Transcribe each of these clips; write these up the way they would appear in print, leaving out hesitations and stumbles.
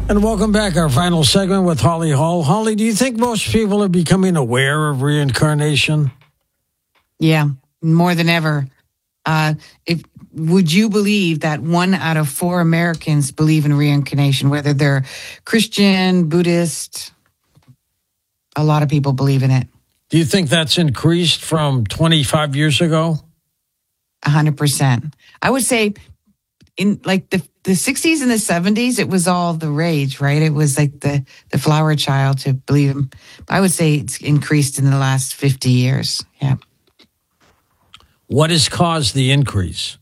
And welcome back. Our final segment with Holly Hall. Holly, do you think most people are becoming aware of reincarnation? Yeah, more than ever. Would you believe that 1 out of 4 Americans believe in reincarnation, whether they're Christian, Buddhist? A lot of people believe in it. Do you think that's increased from 25 years ago? 100%. I would say in like the 60s and the 70s, it was all the rage, right? It was like the flower child to believe him. I would say it's increased in the last 50 years. Yeah. What has caused the increase?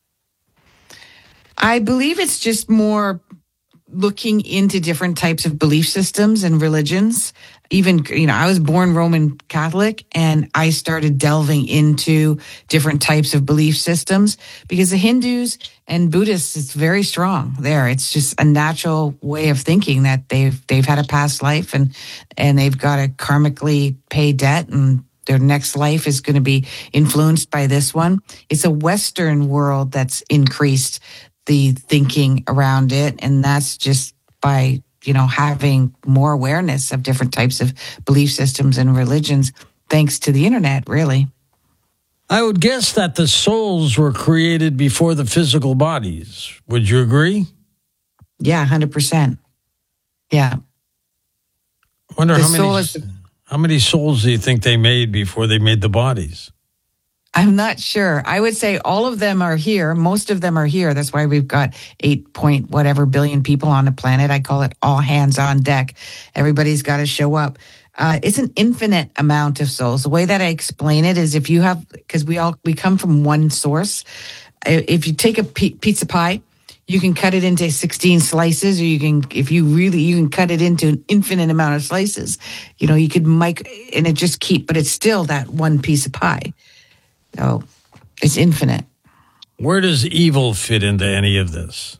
I believe it's just more looking into different types of belief systems and religions. Even, I was born Roman Catholic, and I started delving into different types of belief systems because the Hindus and Buddhists, it's very strong there. It's just a natural way of thinking that they've had a past life and they've got to karmically pay debt, and their next life is going to be influenced by this one. It's a Western world that's increased the thinking around it, and that's just by having more awareness of different types of belief systems and religions, thanks to the internet, really. I would guess that the souls were created before the physical bodies. Would you agree? Yeah, 100%. Yeah. I wonder how many souls do you think they made before they made the bodies? I'm not sure. I would say all of them are here. Most of them are here. That's why we've got 8 billion people on the planet. I call it all hands on deck. Everybody's got to show up. It's an infinite amount of souls. The way that I explain it is because we come from one source. If you take a pizza pie, you can cut it into 16 slices, or you can cut it into an infinite amount of slices. You could and it just but it's still that one piece of pie. So it's infinite. Where does evil fit into any of this?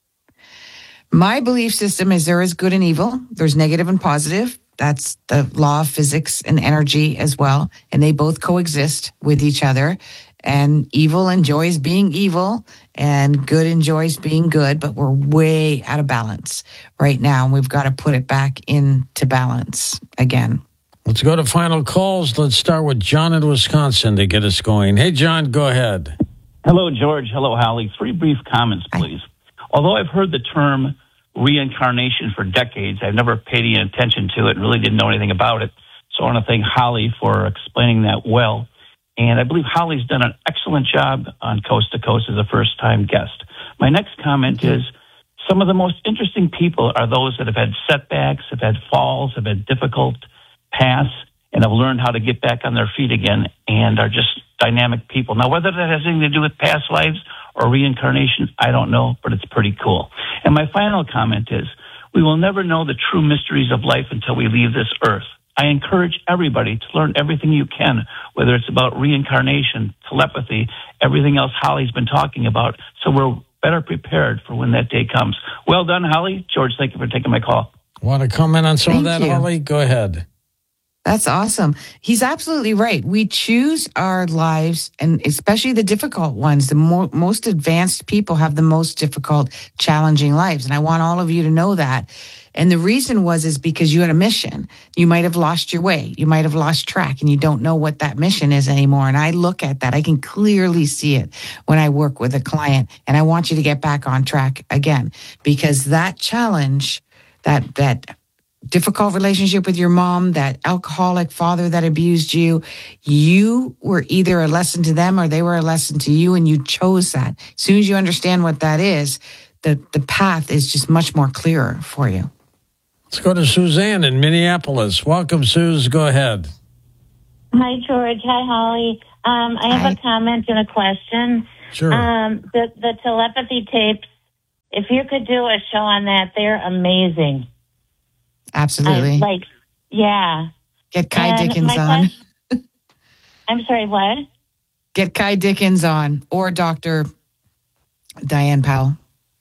My belief system is there is good and evil. There's negative and positive. That's the law of physics and energy as well. And they both coexist with each other. And evil enjoys being evil, and good enjoys being good. But we're way out of balance right now. And we've got to put it back into balance again. Let's go to final calls. Let's start with John in Wisconsin to get us going. Hey, John, go ahead. Hello, George. Hello, Holly. 3 brief comments, please. Although I've heard the term reincarnation for decades, I've never paid any attention to it and really didn't know anything about it. So I want to thank Holly for explaining that well. And I believe Holly's done an excellent job on Coast to Coast as a first-time guest. My next comment is some of the most interesting people are those that have had setbacks, have had falls, have had difficult paths, and have learned how to get back on their feet again and are just dynamic people. Now, whether that has anything to do with past lives or reincarnation, I don't know, but it's pretty cool. And my final comment is, we will never know the true mysteries of life until we leave this earth. I encourage everybody to learn everything you can, whether it's about reincarnation, telepathy, everything else Holly's been talking about, so we're better prepared for when that day comes. Well done, Holly. George, thank you for taking my call. Want to comment on some of that, Holly? Go ahead. That's awesome. He's absolutely right. We choose our lives, and especially the difficult ones. The most advanced people have the most difficult, challenging lives. And I want all of you to know that. And the reason is because you had a mission. You might have lost your way. You might have lost track, and you don't know what that mission is anymore. And I look at that. I can clearly see it when I work with a client. And I want you to get back on track again, because that challenge, that difficult relationship with your mom, that alcoholic father that abused you, you were either a lesson to them or they were a lesson to you, and you chose that. As soon as you understand what that is, the path is just much more clearer for you. Let's go to Suzanne in Minneapolis. Welcome, Suze. Go ahead. Hi, George. Hi, Holly. I have a comment and a question. Sure. The telepathy tapes, if you could do a show on that, they're amazing. Absolutely. Yeah. Get Kai Dickens on. I'm sorry, what? Get Kai Dickens on, or Dr. Diane Powell.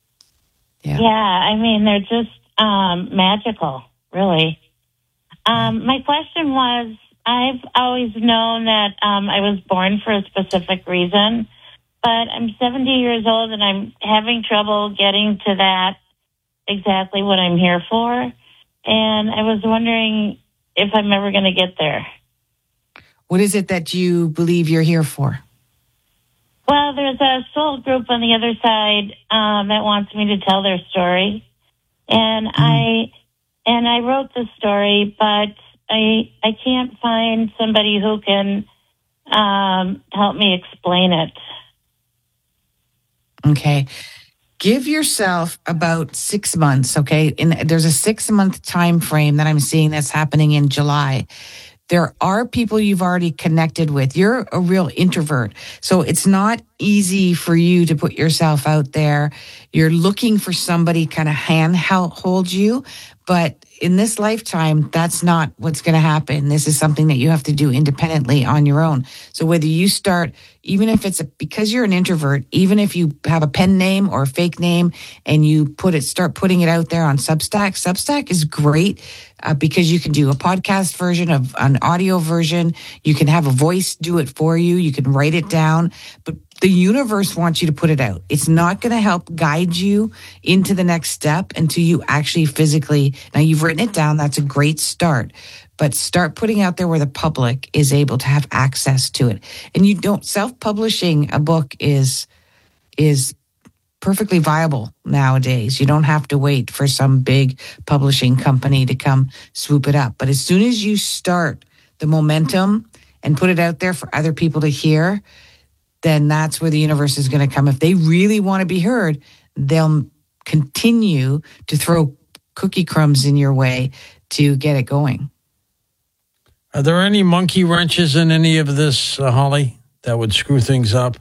Yeah, I mean, they're just magical, really. My question was, I've always known that I was born for a specific reason, but I'm 70 years old and I'm having trouble getting to that exactly what I'm here for. And I was wondering if I'm ever going to get there. What is it that you believe you're here for? Well, there's a soul group on the other side that wants me to tell their story. And I wrote the story, but I can't find somebody who can help me explain it. Okay. Give yourself about 6 months, okay? And there's a 6-month time frame that I'm seeing that's happening in July. There are people you've already connected with. You're a real introvert. So it's not easy for you to put yourself out there. You're looking for somebody kind of hold you. But in this lifetime, that's not what's going to happen. This is something that you have to do independently on your own. So whether you start, even if it's because you're an introvert, even if you have a pen name or a fake name and you start putting it out there on Substack. Substack is great because you can do a podcast version of an audio version. You can have a voice do it for you. You can write it down, but the universe wants you to put it out. It's not going to help guide you into the next step until you actually physically, now you've written it down. That's a great start, but start putting out there where the public is able to have access to it. And self-publishing a book is perfectly viable nowadays. You don't have to wait for some big publishing company to come swoop it up. But as soon as you start the momentum and put it out there for other people to hear, then that's where the universe is going to come. If they really want to be heard, they'll continue to throw cookie crumbs in your way to get it going. Are there any monkey wrenches in any of this, Holly, that would screw things up?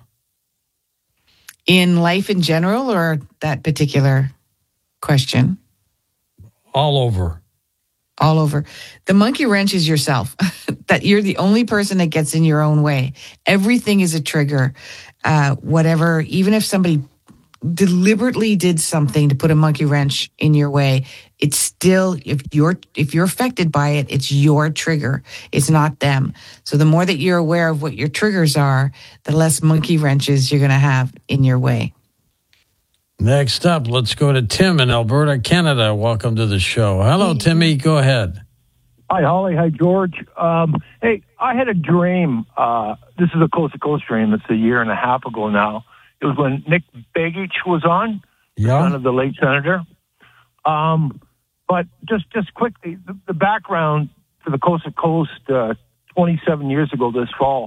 In life in general, or that particular question? All over. All over. The monkey wrench is yourself. That you're the only person that gets in your own way. Everything is a trigger. Whatever, even if somebody deliberately did something to put a monkey wrench in your way, it's still, if you're affected by it, it's your trigger. It's not them. So the more that you're aware of what your triggers are, the less monkey wrenches you're going to have in your way. Next up, let's go to Tim in Alberta, Canada. Welcome to the show. Hello, Timmy. Go ahead. Hi, Holly. Hi, George. Hey, I had a dream. This is a coast-to-coast dream. It's a year and a half ago now. It was when Nick Begich was on, son of the late senator. But just quickly, the background for the coast-to-coast 27 years ago this fall,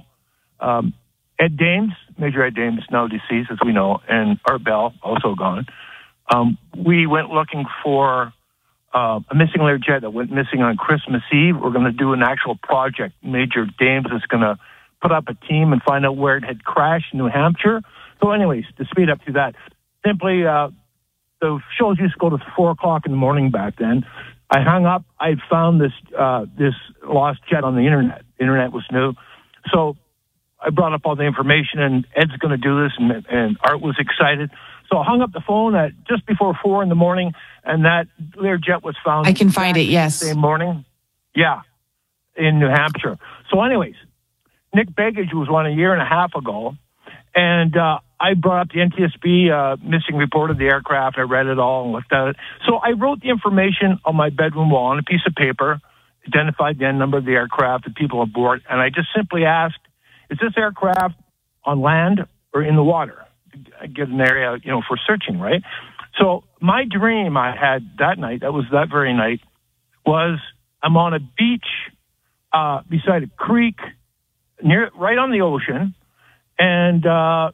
Ed Dames, Major Ed Dames, now deceased, as we know, and Art Bell, also gone. We went looking for a missing Learjet that went missing on Christmas Eve. We're going to do an actual project. Major Dames is going to put up a team and find out where it had crashed in New Hampshire. So anyways, to speed up to that, simply the shows used to go to 4 o'clock in the morning back then. I hung up. I found this lost jet on the internet. The internet was new. So I brought up all the information, and Ed's going to do this, and Art was excited. So I hung up the phone at just before 4 in the morning, and that Learjet was found. I can find it, yes. The same morning. Yeah, in New Hampshire. So anyways, Nick Begich was one a year and a half ago, and I brought up the NTSB missing report of the aircraft. I read it all and looked at it. So I wrote the information on my bedroom wall on a piece of paper, identified the N number of the aircraft, the people aboard, and I just simply asked, is this aircraft on land or in the water? Get an area, for searching, right? So my dream I had that night, that was that very night, was I'm on a beach beside a creek right on the ocean, and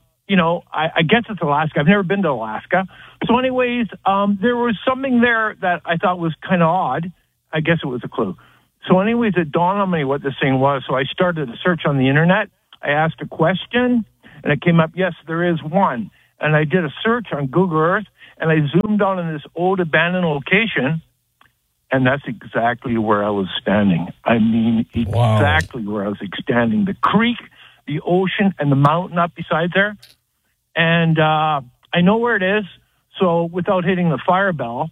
I guess it's Alaska. I've never been to Alaska. So anyways, there was something there that I thought was kind of odd. I guess it was a clue. So anyways, it dawned on me what this thing was. So I started a search on the internet. I asked a question, and it came up, yes, there is one. And I did a search on Google Earth, and I zoomed on in this old abandoned location, and that's exactly where I was standing. I mean, exactly where I was standing. The creek, the ocean, and the mountain up beside there. And I know where it is, so without hitting the fire bell,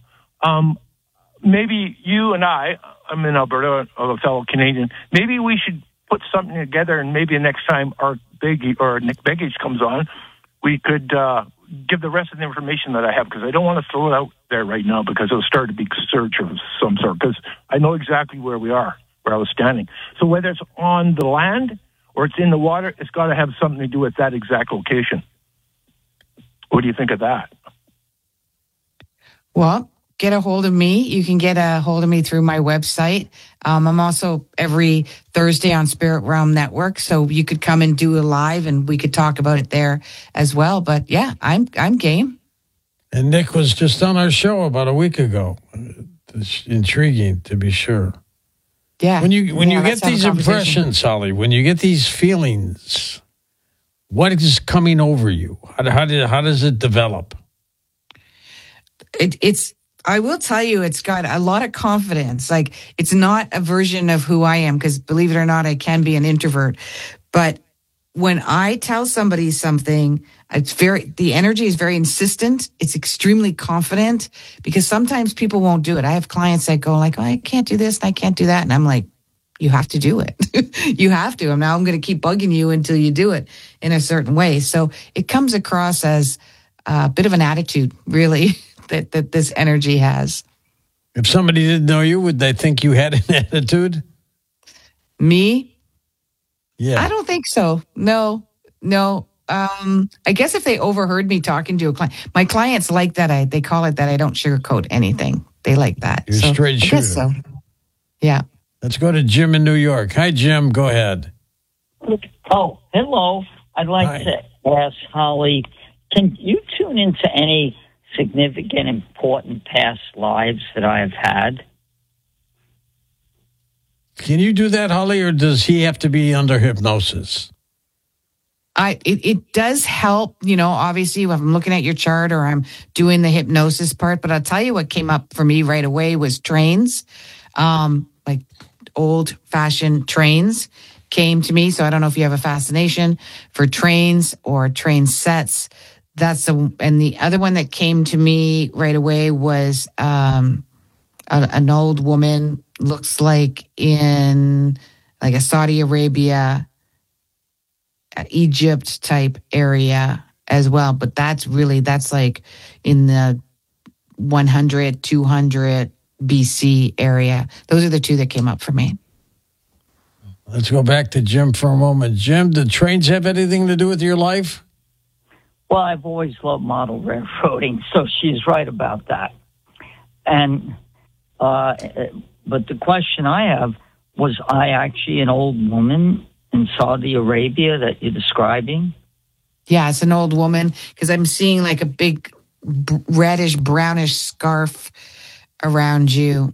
maybe you and I'm in Alberta, a fellow Canadian, maybe we should put something together, and maybe the next time Art Begich or Nick Begich comes on, we could give the rest of the information that I have, because I don't want to throw it out there right now because it'll start to be search of some sort. Because I know exactly where we are, where I was standing. So whether it's on the land or it's in the water, it's got to have something to do with that exact location. What do you think of that? Well, get a hold of me. You can get a hold of me through my website. I'm also every Thursday on Spirit Realm Network, so you could come and do a live, and we could talk about it there as well. But yeah, I'm game. And Nick was just on our show about a week ago. It's intriguing, to be sure. Yeah. When you get these impressions, Holly, when you get these feelings, what is coming over you? How does it develop? I will tell you, it's got a lot of confidence. Like, it's not a version of who I am, because believe it or not, I can be an introvert. But when I tell somebody something, the energy is very insistent. It's extremely confident, because sometimes people won't do it. I have clients that go like, oh, I can't do this and I can't do that. And I'm like, you have to do it. You have to. And now I'm going to keep bugging you until you do it in a certain way. So it comes across as a bit of an attitude, really, that this energy has. If somebody didn't know you, would they think you had an attitude? Me? Yeah. I don't think so. No. I guess if they overheard me talking to a client, my clients like that. They call it that I don't sugarcoat anything. They like that. You're a straight shooter. I guess so. Yeah. Let's go to Jim in New York. Hi, Jim. Go ahead. Oh, hello. I'd like to ask Holly, can you tune into any significant, important past lives that I have had? Can you do that, Holly, or does he have to be under hypnosis? It does help, obviously, if I'm looking at your chart or I'm doing the hypnosis part, but I'll tell you what came up for me right away was trains, like old-fashioned trains came to me. So I don't know if you have a fascination for trains or train sets. And the other one that came to me right away was an old woman, looks like in like a Saudi Arabia, Egypt type area as well. But that's like in the 100, 200 BC area. Those are the two that came up for me. Let's go back to Jim for a moment. Jim, do trains have anything to do with your life? Well, I've always loved model railroading, so she's right about that. And but the question I have, was I actually an old woman in Saudi Arabia that you're describing? Yeah, it's an old woman, because I'm seeing like a big reddish, brownish scarf around you.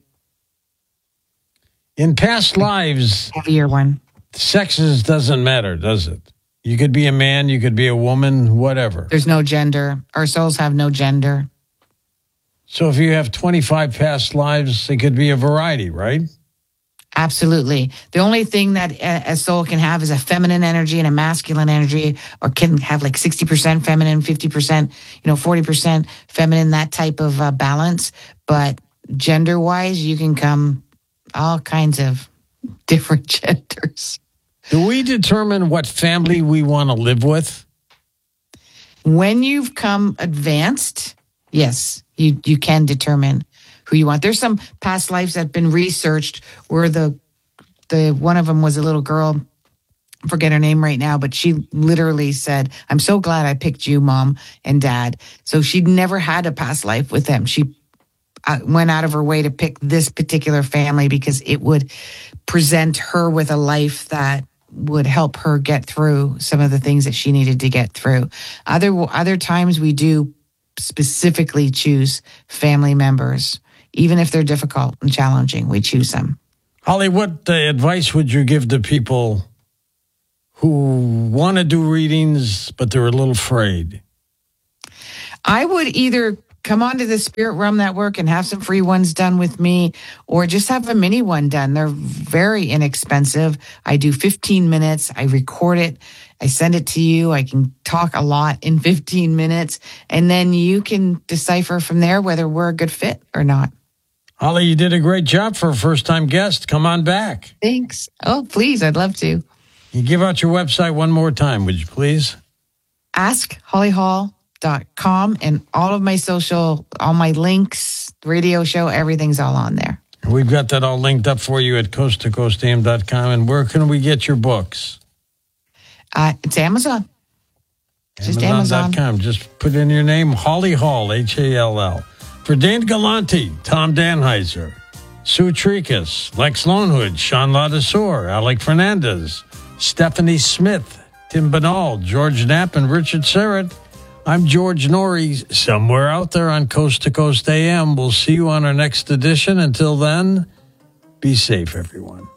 In past lives, heavier one. Sexes doesn't matter, does it? You could be a man, you could be a woman, whatever. There's no gender. Our souls have no gender. So if you have 25 past lives, it could be a variety, right? Absolutely. The only thing that a soul can have is a feminine energy and a masculine energy, or can have like 60% feminine, 50%, 40% feminine, that type of balance. But gender-wise, you can come all kinds of different genders. Do we determine what family we want to live with? When you've come advanced, yes, you can determine who you want. There's some past lives that have been researched where the one of them was a little girl. I forget her name right now, but she literally said, "I'm so glad I picked you, Mom and Dad." So she'd never had a past life with them. She went out of her way to pick this particular family because it would present her with a life that would help her get through some of the things that she needed to get through. Other times we do specifically choose family members. Even if they're difficult and challenging, we choose them. Holly, what advice would you give to people who want to do readings, but they're a little afraid? I would either come onto the Spirit Realm Network and have some free ones done with me, or just have a mini one done. They're very inexpensive. I do 15 minutes. I record it. I send it to you. I can talk a lot in 15 minutes, and then you can decipher from there whether we're a good fit or not. Holly, you did a great job for a first-time guest. Come on back. Thanks. Oh, please. I'd love to. You give out your website one more time, would you please? AskHollyhall.com. coasttocoast.com, and all of my social, all my links, radio show, everything's all on there. We've got that all linked up for you at coasttocoastam.com. And where can we get your books? It's Amazon. Just Amazon. Amazon.com. Just put in your name, Holly Hall, Hall. For Dane Galante, Tom Danheiser, Sue Tricas, Lex Lonehood, Sean Ladesseur, Alec Fernandez, Stephanie Smith, Tim Banal, George Knapp, and Richard Serrett. I'm George Norrie, somewhere out there on Coast to Coast AM. We'll see you on our next edition. Until then, be safe, everyone.